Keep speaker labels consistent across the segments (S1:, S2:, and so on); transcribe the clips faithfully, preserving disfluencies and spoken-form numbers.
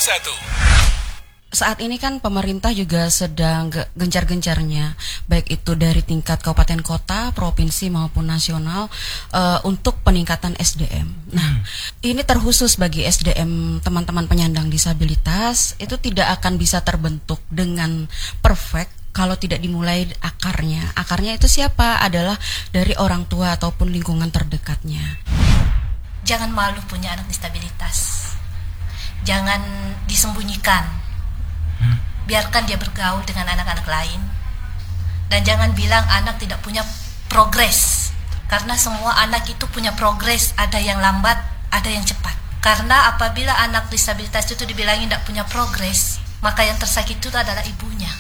S1: satu.
S2: Saat ini kan pemerintah juga sedang gencar-gencarnya, baik itu dari tingkat kabupaten kota, provinsi maupun nasional, uh, untuk peningkatan S D M. Nah, hmm. ini terkhusus bagi S D M teman-teman penyandang disabilitas, itu tidak akan bisa terbentuk dengan perfect kalau tidak dimulai akarnya. Akarnya itu siapa? Adalah dari orang tua ataupun lingkungan terdekatnya.
S3: Jangan malu punya anak disabilitas. Jangan disembunyikan. Biarkan dia bergaul dengan anak-anak lain. Dan jangan bilang anak tidak punya progres. Karena semua anak itu punya progres. Ada yang lambat, ada yang cepat. Karena apabila anak disabilitas itu dibilangin tidak punya progres, maka yang tersakiti itu adalah ibunya.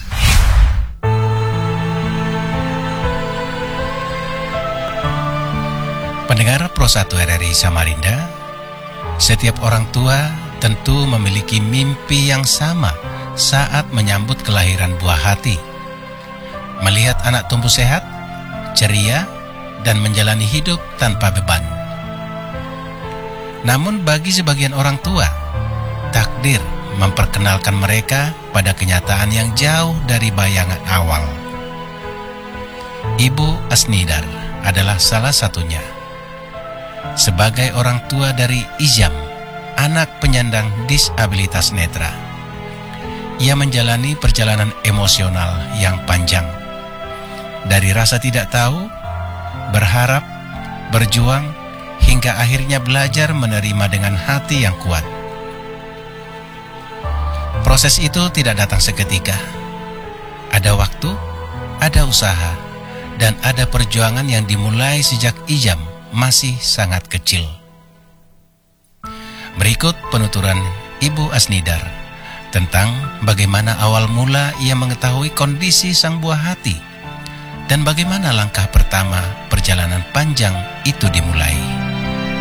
S4: Pendengar Pro satu R R I Samarinda, setiap orang tua tentu memiliki mimpi yang sama saat menyambut kelahiran buah hati. Melihat anak tumbuh sehat, ceria, dan menjalani hidup tanpa beban. Namun bagi sebagian orang tua, takdir memperkenalkan mereka pada kenyataan yang jauh dari bayangan awal. Ibu Asnidar adalah salah satunya. Sebagai orang tua dari Ijam, anak penyandang disabilitas netra, ia menjalani perjalanan emosional yang panjang. Dari rasa tidak tahu, berharap, berjuang, hingga akhirnya belajar menerima dengan hati yang kuat. Proses itu tidak datang seketika. Ada waktu, ada usaha, dan ada perjuangan yang dimulai sejak Ijam masih sangat kecil. Berikut penuturan Ibu Asnidar tentang bagaimana awal mula ia mengetahui kondisi sang buah hati dan bagaimana langkah pertama perjalanan panjang itu dimulai.